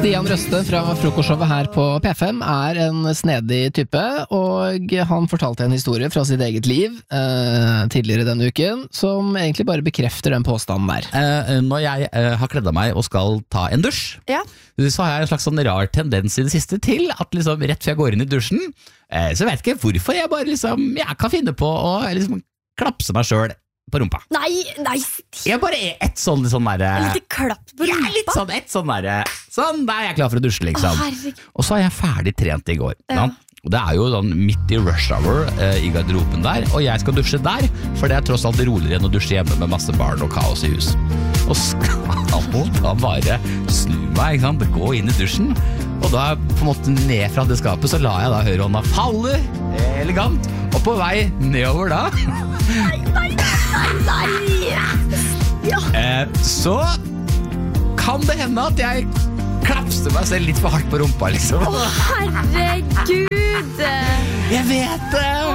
Stian Røste fra frokostshowet her på P5 en snedig type, og han fortalte en historie fra sitt eget liv tidligere denne uken, som egentlig bare bekrefter den påstanden der. Når jeg har kledd av meg og skal ta en dusj, så har jeg en slags sånn rar tendens i det siste til at liksom rett før jeg går inn i dusjen, så vet jeg ikke hvorfor jeg bare liksom, jeg kan finne på å liksom klapse meg selv på rumpa. Nei. Jeg bare et sånn der En liten klapp på rumpa? Ja, litt sånn, et sånn der sånn, da er jeg klar for å dusje liksom. Og så er jeg ferdig trent i går. Og det jo sånn midt i rush hour i garderoben der, og jeg skal dusje der, for det tross alt roligere enn å dusje hjemme med masse barn og kaos i hus. Og skal da bare snu meg, ikke sant? Gå inn i dusjen, og da på en måte ned fra det skapet så la jeg da høyrehånda falle elegant, og på vei nedover da så kan det hende at jeg klapste meg selv litt for hardt på rumpa liksom. Å herregud! Jeg vet det!